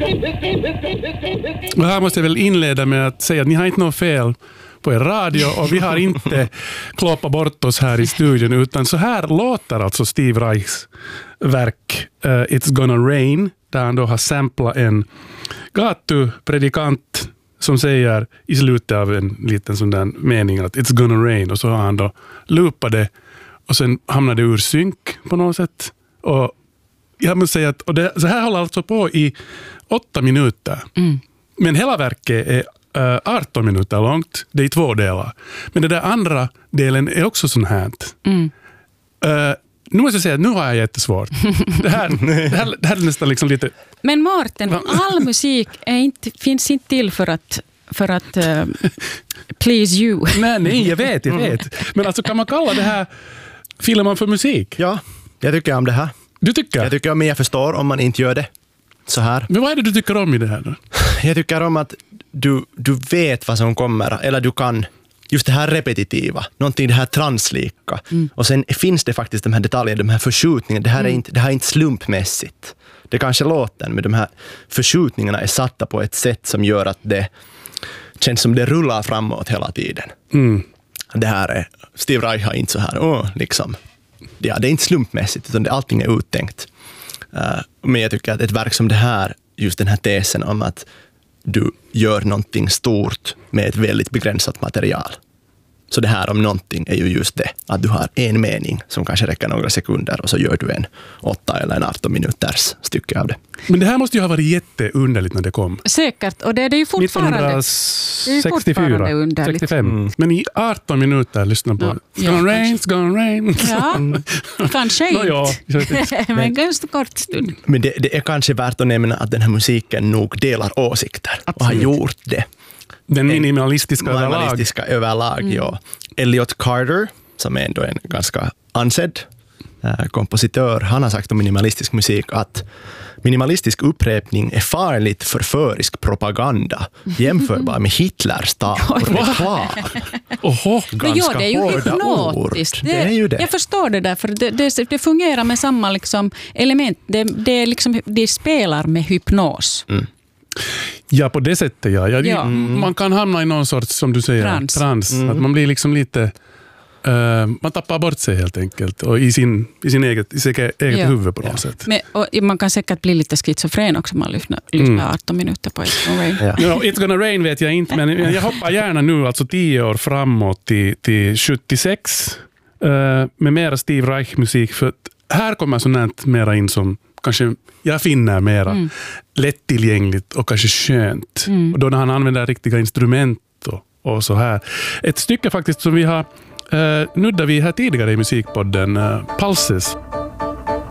Och här måste jag väl inleda med att säga att ni har inte något fel på er radio och vi har inte kloppat bort oss här i studion, utan så här låter alltså Steve Reichs verk It's Gonna Rain, där han då har samplat en gatupredikant som säger i slutet av en liten sån där mening att It's Gonna Rain, och så har han då loopat det och sen hamnar det ur synk på något sätt. Och jag måste säga att så här håller alltså på i 8 minuter. Men hela verket är 18 minuter långt. Det är i 2 delar. Men den där andra delen är också sån här. Nu måste jag säga att nu har jag jättesvårt. Det här är nästan liksom lite... Men Mårten, all musik finns inte till för att please you. Nej, jag vet. Men alltså, kan man kalla det här filmen för musik? Ja, jag tycker om det här. Du tycker? Jag tycker om, men jag förstår om man inte gör det så här. Men vad är det du tycker om i det här då? Jag tycker om att du vet vad som kommer, eller du kan just det här repetitiva, någonting det här translika. Och sen finns det faktiskt de här detaljerna, de här förskjutningarna. Det här är inte slumpmässigt. Det kanske låter, men de här förskjutningarna är satta på ett sätt som gör att det känns som det rullar framåt hela tiden. Det här är, Steve Reich har inte så här, liksom. Det är inte slumpmässigt, utan allting är uttänkt. Men jag tycker att ett verk som det här, just den här tesen om att du gör någonting stort med ett väldigt begränsat material. Så det här om någonting är ju just det, att du har en mening som kanske räcker några sekunder och så gör du en 8 eller en 18 minuters stycke av det. Men det här måste ju ha varit jätteunderligt när det kom. Säkert, och det är ju fortfarande 1964, underligt. 65. Men i 18 minuter lyssna på It's gonna rain. Ja, kanske inte. Men ganska kort stund. Men det är kanske värt att nämna att den här musiken nog delar åsikter. Absolut. Och har gjort det. Den minimalistiska överlag, ja. Elliot Carter, som är ändå en ganska ansedd kompositör, han har sagt om minimalistisk musik att minimalistisk upprepning är farligt förförisk propaganda jämförbar med Hitlers tal och reklam. Ganska det är ju hårda ord. Det är ju det. Jag förstår det där, för det fungerar med samma liksom element. Det är liksom, de spelar med hypnos. Ja, på det sättet, ja. Man kan hamna i någon sorts, som du säger, trans. Att man blir liksom lite... man tappar bort sig helt enkelt. Och i sin eget huvud på något sätt. Men, och man kan säkert bli lite schizofren också om man lyssnar 18 minuter på It's Gonna Rain. It's Gonna Rain vet jag inte, men jag hoppar gärna nu alltså 10 år framåt till 76 med mera Steve Reich-musik. För här kommer sånt mera in som kanske jag finner mera lättillgängligt och kanske skönt. Och då när han använder riktiga instrument och så här. Ett stycke faktiskt som vi har nuddar vi här tidigare i musikpodden, Pulses.